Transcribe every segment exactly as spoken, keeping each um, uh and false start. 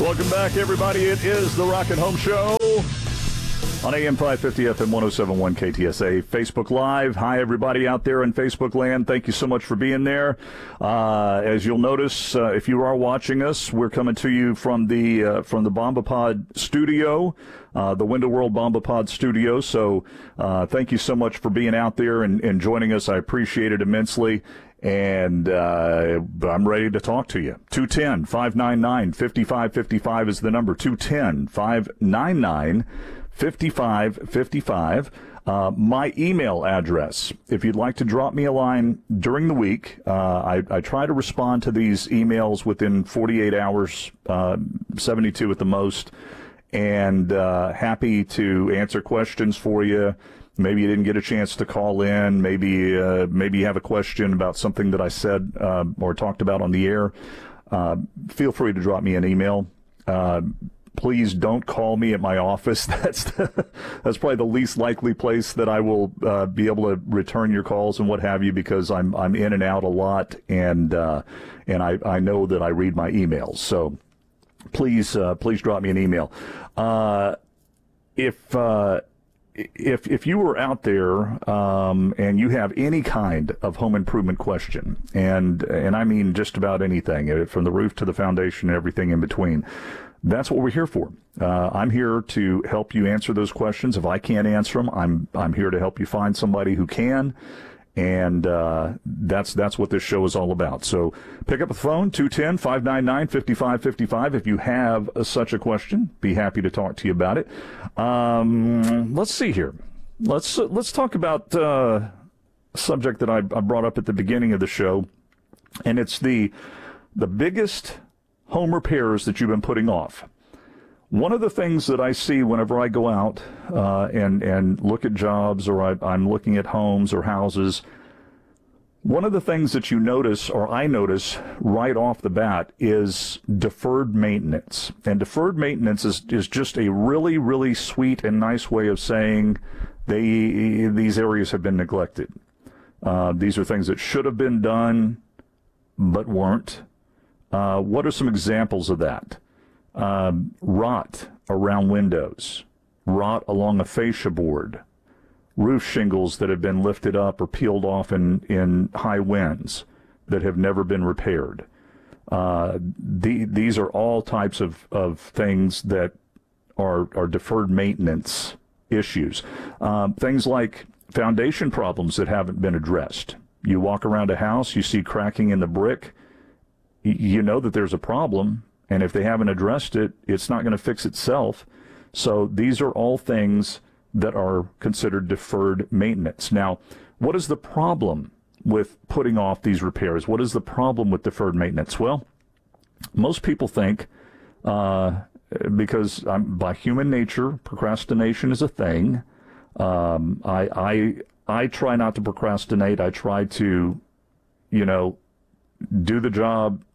Welcome back, everybody. It is the Rock and Home Show on A M five fifty, F M one oh seven point one K T S A, Facebook Live. Hi, everybody out there in Facebook land. Thank you so much for being there. Uh, as you'll notice, uh, if you are watching us, we're coming to you from the uh, from the BombaPod studio, uh, the Window World BombaPod studio. So uh, thank you so much for being out there and, and joining us. I appreciate it immensely. And uh, I'm ready to talk to you. two one zero, five nine nine, five five five five is the number. two one zero, five nine nine, five five five five. Uh, my email address, if you'd like to drop me a line during the week, uh, I, I try to respond to these emails within forty-eight hours, uh, seventy-two at the most, and uh, happy to answer questions for you. Maybe you didn't get a chance to call in. Maybe uh, maybe you have a question about something that I said uh, or talked about on the air. Uh, feel free to drop me an email. Uh, please don't call me at my office. That's the, that's probably the least likely place that I will uh, be able to return your calls and what have you, because I'm I'm in and out a lot, and uh, and I, I know that I read my emails. So please uh, please drop me an email. Uh, if uh, If if you were out there um, and you have any kind of home improvement question, and and I mean just about anything, from the roof to the foundation and everything in between, that's what we're here for. Uh, I'm here to help you answer those questions. If I can't answer them, I'm I'm here to help you find somebody who can. And uh, that's that's what this show is all about. So pick up the phone, two one zero, five nine nine, five five five five. If you have a, such a question, be happy to talk to you about it. Um, let's see here. Let's uh, let's talk about uh, a subject that I, I brought up at the beginning of the show, and it's the the biggest home repairs that you've been putting off. One of the things that I see whenever I go out uh, and and look at jobs, or I, I'm looking at homes or houses, one of the things that you notice, or I notice right off the bat, is deferred maintenance. And deferred maintenance is, is just a really, really sweet and nice way of saying they these areas have been neglected. Uh, these are things that should have been done but weren't. Uh, what are some examples of that? Uh, rot around windows, rot along a fascia board, roof shingles that have been lifted up or peeled off in, in high winds that have never been repaired. Uh, the, these are all types of, of things that are, are deferred maintenance issues. Um, things like foundation problems that haven't been addressed. You walk around a house, you see cracking in the brick, y- you know that there's a problem. And if they haven't addressed it, it's not going to fix itself. So these are all things that are considered deferred maintenance. Now, what is the problem with putting off these repairs? What is the problem with deferred maintenance? Well, most people think, uh, because um, by human nature, procrastination is a thing. Um, I, I, I try not to procrastinate. I try to, you know, do the job,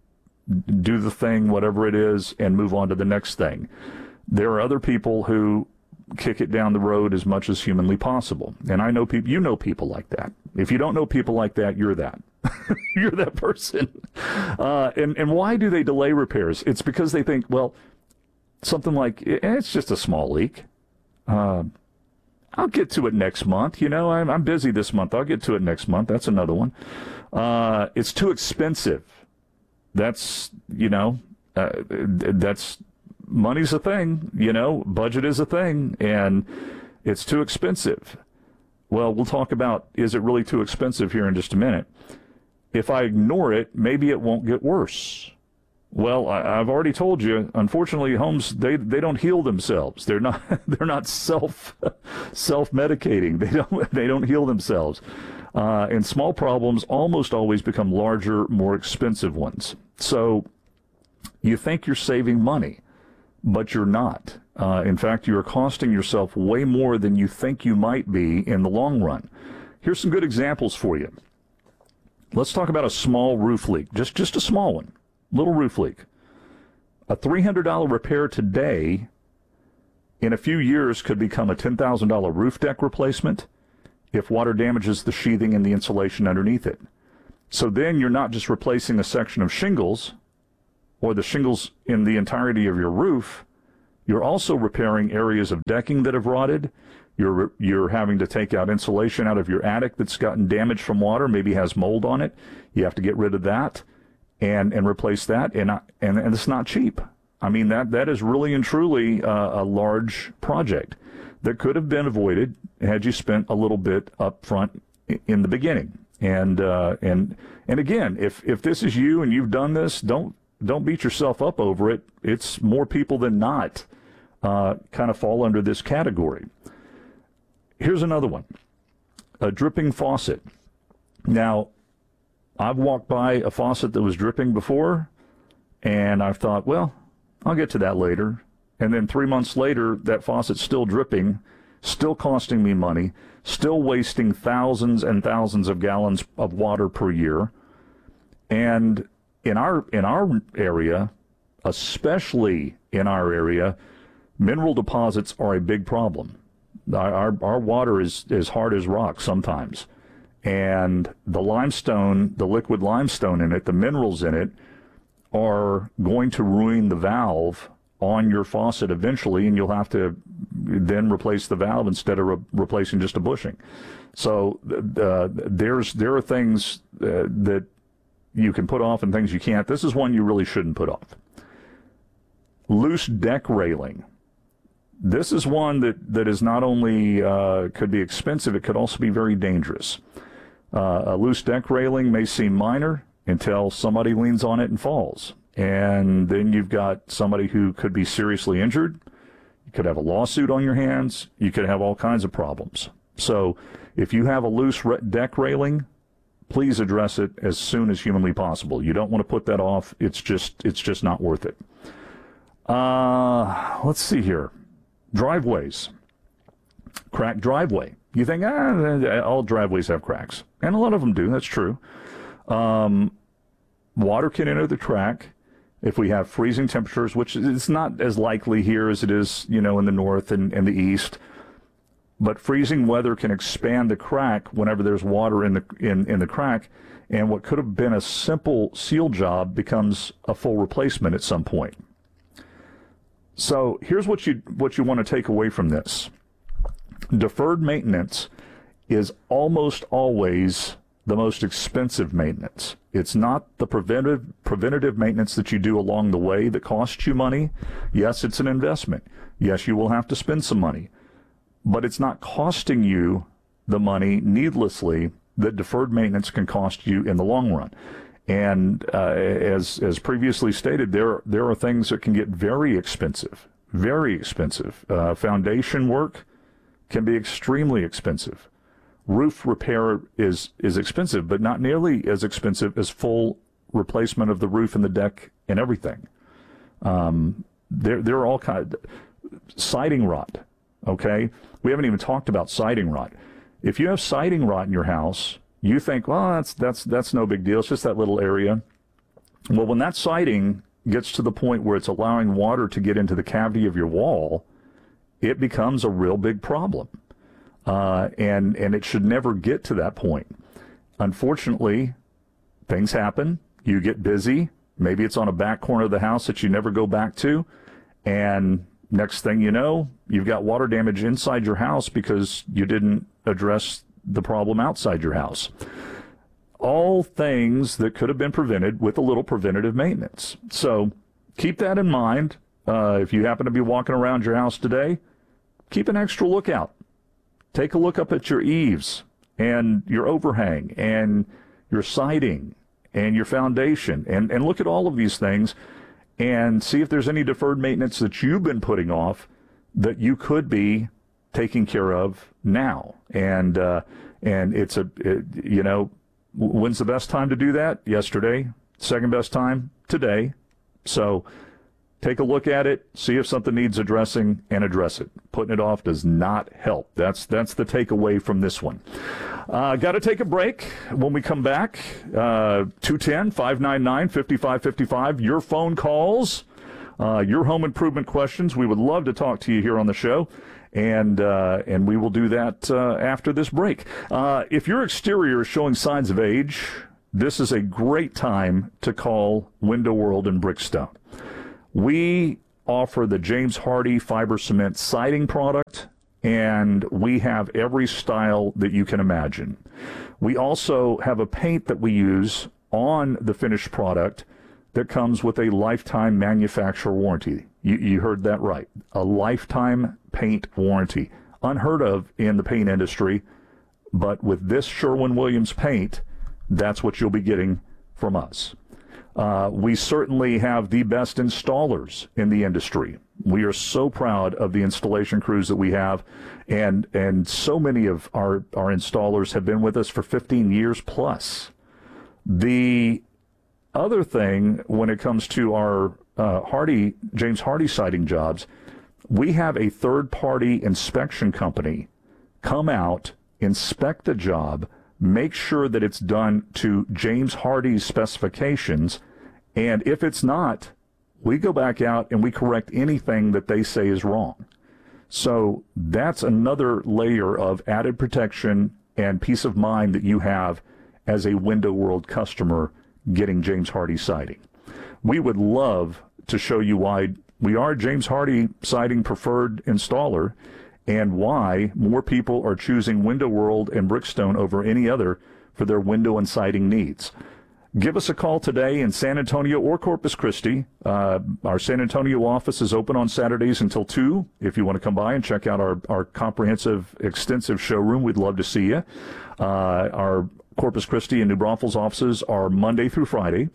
do the thing, whatever it is, and move on to the next thing. There are other people who kick it down the road as much as humanly possible. And I know people, you know people like that. If you don't know people like that, you're that. You're that person. Uh, and, and why do they delay repairs? It's because they think, well, something like, it's just a small leak. Uh, I'll get to it next month. You know, I'm, I'm busy this month. I'll get to it next month. That's another one. Uh, it's too expensive. That's, you know, uh, that's, money's a thing, you know, budget is a thing, and it's too expensive. Well, we'll talk about, is it really too expensive here in just a minute. If I ignore it, maybe it won't get worse. Well, I, I've already told you, unfortunately, homes, they, they don't heal themselves. They're not, they're not self, self-medicating. They don't, they don't heal themselves. Uh, and small problems almost always become larger, more expensive ones. So you think you're saving money, but you're not. Uh, in fact, you're costing yourself way more than you think you might be in the long run. Here's some good examples for you. Let's talk about a small roof leak, just, just a small one, little roof leak. A three hundred dollars repair today in a few years could become a ten thousand dollars roof deck replacement if water damages the sheathing and the insulation underneath it. So then you're not just replacing a section of shingles, or the shingles in the entirety of your roof, you're also repairing areas of decking that have rotted. You're you're having to take out insulation out of your attic that's gotten damaged from water, maybe has mold on it. You have to get rid of that and and replace that, and and and it's not cheap. I mean, that that is really and truly uh, a large project that could have been avoided had you spent a little bit up front in the beginning. And uh, and and again, if if this is you and you've done this, don't don't beat yourself up over it. It's more people than not uh, kind of fall under this category. Here's another one, a dripping faucet. Now, I've walked by a faucet that was dripping before, and I've thought, well, I'll get to that later. And then three months later, that faucet's still dripping, still costing me money, still wasting thousands and thousands of gallons of water per year. And in our in our area, especially in our area, mineral deposits are a big problem. Our, our, our water is as hard as rock sometimes. And the limestone, the liquid limestone in it, the minerals in it, are going to ruin the valve on your faucet eventually, and you'll have to then replace the valve instead of re- replacing just a bushing. So uh, there's there are things uh, that you can put off and things you can't. This is one you really shouldn't put off. Loose deck railing. This is one that, that is not only uh, could be expensive, it could also be very dangerous. Uh, a loose deck railing may seem minor until somebody leans on it and falls. And then you've got somebody who could be seriously injured. You could have a lawsuit on your hands. You could have all kinds of problems. So if you have a loose re- deck railing, please address it as soon as humanly possible. You don't want to put that off. It's just it's just not worth it. Uh, let's see here. Driveways. Cracked driveway. You think, ah, all driveways have cracks. And a lot of them do. That's true. Um, water can enter the crack if we have freezing temperatures, which is not as likely here as it is, you know, in the north and, and the east. But freezing weather can expand the crack whenever there's water in the in, in the crack, and what could have been a simple seal job becomes a full replacement at some point. So here's what you what you want to take away from this. Deferred maintenance is almost always the most expensive maintenance. It's not the preventive preventative maintenance that you do along the way that costs you money. Yes, it's an investment. Yes, you will have to spend some money. But it's not costing you the money needlessly that deferred maintenance can cost you in the long run. And uh, as as previously stated, there there are things that can get very expensive, very expensive. Uh, foundation work can be extremely expensive. Roof repair is is expensive, but not nearly as expensive as full replacement of the roof and the deck and everything. Um, there there are all kinds. Siding rot. Okay, we haven't even talked about siding rot. If you have siding rot in your house, you think, well, that's that's that's no big deal. It's just that little area. Well, when that siding gets to the point where it's allowing water to get into the cavity of your wall, it becomes a real big problem. Uh, and and it should never get to that point. Unfortunately, things happen. You get busy. Maybe it's on a back corner of the house that you never go back to, and next thing you know, you've got water damage inside your house because you didn't address the problem outside your house. All things that could have been prevented with a little preventative maintenance. So keep that in mind. Uh, if you happen to be walking around your house today, keep an extra lookout. Take a look up at your eaves and your overhang and your siding and your foundation, and, and look at all of these things and see if there's any deferred maintenance that you've been putting off that you could be taking care of now. And uh, and it's a, it, you know, when's the best time to do that? Yesterday. Second best time? Today. So take a look at it, see if something needs addressing, and address it. Putting it off does not help. That's that's the takeaway from this one. Uh, got to take a break. When we come back, uh, two one zero, five nine nine, five five five five. Your phone calls, uh, your home improvement questions. We would love to talk to you here on the show. And uh, and we will do that uh, after this break. Uh, if your exterior is showing signs of age, this is a great time to call Window World in Brickstone. We offer the James Hardie fiber cement siding product, and we have every style that you can imagine. We also have a paint that we use on the finished product that comes with a lifetime manufacturer warranty. You, you heard that right. A lifetime paint warranty. Unheard of in the paint industry, but with this Sherwin-Williams paint, that's what you'll be getting from us. Uh, we certainly have the best installers in the industry. We are so proud of the installation crews that we have, and and so many of our, our installers have been with us for fifteen years plus. The other thing, when it comes to our uh, Hardie, James Hardie siding jobs, we have a third-party inspection company come out, inspect the job, make sure that it's done to James Hardie's specifications, and if it's not, we go back out and we correct anything that they say is wrong. So that's another layer of added protection and peace of mind that you have as a Window World customer getting James Hardie siding. We would love to show you why we are James Hardie siding preferred installer and why more people are choosing Window World and Brickstone over any other for their window and siding needs. Give us a call today in San Antonio or Corpus Christi. Uh, our San Antonio office is open on Saturdays until two. If you want to come by and check out our, our comprehensive, extensive showroom, we'd love to see you. Uh, our Corpus Christi and New Braunfels offices are Monday through Friday.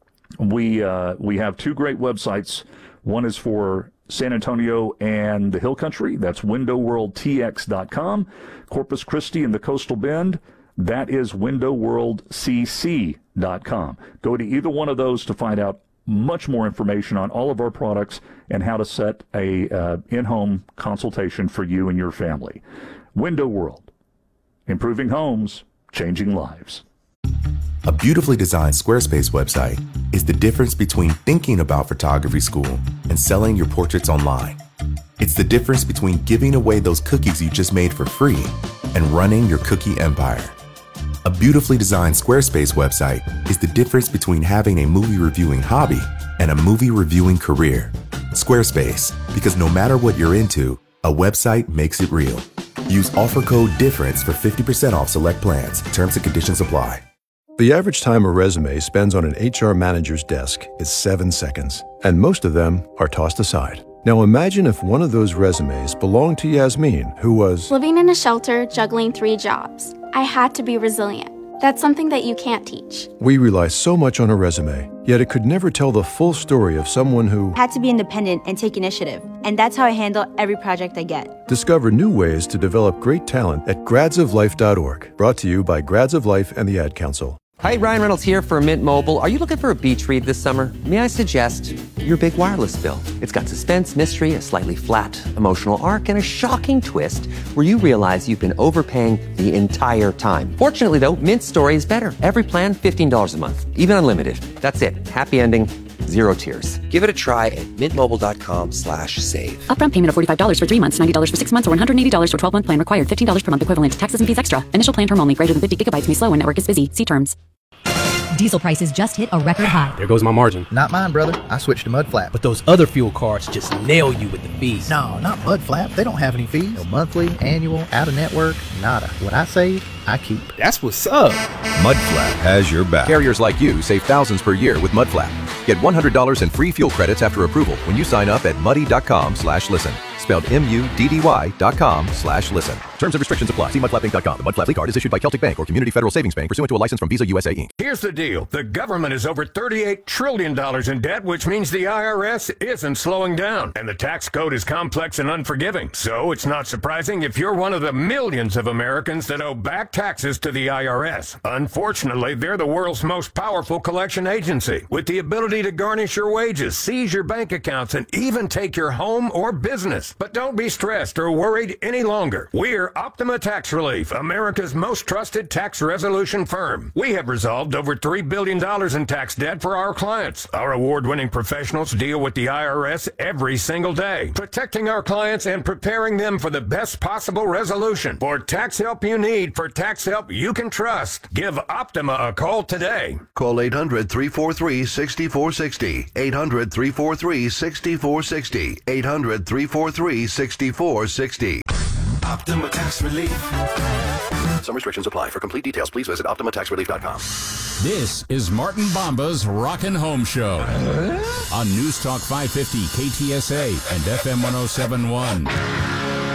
We, uh, we have two great websites. One is for San Antonio and the Hill Country. That's window world t x dot com. Corpus Christi and the Coastal Bend. That is window world c c dot com. Go to either one of those to find out much more information on all of our products and how to set a uh, in-home consultation for you and your family. Window World, improving homes, changing lives. A beautifully designed Squarespace website is the difference between thinking about photography school and selling your portraits online. It's the difference between giving away those cookies you just made for free and running your cookie empire. A beautifully designed Squarespace website is the difference between having a movie reviewing hobby and a movie reviewing career. Squarespace, because no matter what you're into, a website makes it real. Use offer code DIFFERENCE for fifty percent off select plans. Terms and conditions apply. The average time a resume spends on an H R manager's desk is seven seconds, and most of them are tossed aside. Now imagine if one of those resumes belonged to Yasmin, who was living in a shelter, juggling three jobs. I had to be resilient. That's something that you can't teach. We rely so much on a resume, yet it could never tell the full story of someone who had to be independent and take initiative. And that's how I handle every project I get. Discover new ways to develop great talent at grads of life dot org. Brought to you by Grads of Life and the Ad Council. Hi, Ryan Reynolds here for Mint Mobile. Are you looking for a beach read this summer? May I suggest your big wireless bill? It's got suspense, mystery, a slightly flat, emotional arc, and a shocking twist where you realize you've been overpaying the entire time. Fortunately, though, Mint's story is better. Every plan, fifteen dollars a month. Even unlimited. That's it. Happy ending. Zero tears. Give it a try at mintmobile.com slash save. Upfront payment of forty-five dollars for three months, ninety dollars for six months, or one hundred eighty dollars for twelve-month plan required. fifteen dollars per month equivalent. Taxes and fees extra. Initial plan term only. Greater than fifty gigabytes may slow when network is busy. See terms. Diesel prices just hit a record high. There goes my margin. Not mine, brother. I switched to Mudflap. But those other fuel cards just nail you with the fees. No, not Mudflap. They don't have any fees. No monthly, annual, out-of-network, nada. What I save, I keep. That's what's up. Mudflap has your back. Carriers like you save thousands per year with Mudflap. Get one hundred dollars in free fuel credits after approval when you sign up at muddy.com slash listen. Spelled M-U-D-D-Y dot com slash listen. Terms and restrictions apply. See mudflap inc dot com. The Mudflap card is issued by Celtic Bank or Community Federal Savings Bank pursuant to a license from Visa U S A Incorporated. Here's the deal. The government is over thirty-eight trillion dollars in debt, which means the I R S isn't slowing down. And the tax code is complex and unforgiving. So it's not surprising if you're one of the millions of Americans that owe back taxes to the I R S. Unfortunately, they're the world's most powerful collection agency, with the ability to garnish your wages, seize your bank accounts, and even take your home or business. But don't be stressed or worried any longer. We're Optima Tax Relief, America's most trusted tax resolution firm. We have resolved over three billion dollars in tax debt for our clients. Our award-winning professionals deal with the I R S every single day, protecting our clients and preparing them for the best possible resolution. For tax help you need, for tax help you can trust, give Optima a call today. Call eight hundred, three four three, six four six zero. eight hundred, three four three, six four six zero. eight hundred, three four three, six four six zero. Optima Tax Relief. Some restrictions apply. For complete details, please visit optima tax relief dot com. This is Martin Bomba's Rockin' Home Show on News Talk five fifty K T S A and F M one oh seven point one.